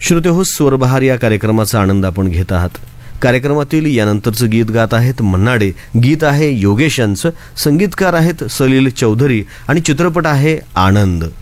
श्रोतेहो, स्वरबहार या कार्यक्रमाचा आनंद आपण घेत आहात. कार्यक्रमातील यानंतरचं गीत गात आहेत मन्नाडे. गीत आहे योगेश यांचं, संगीतकार आहेत सलील चौधरी आणि चित्रपट आहे आनंद.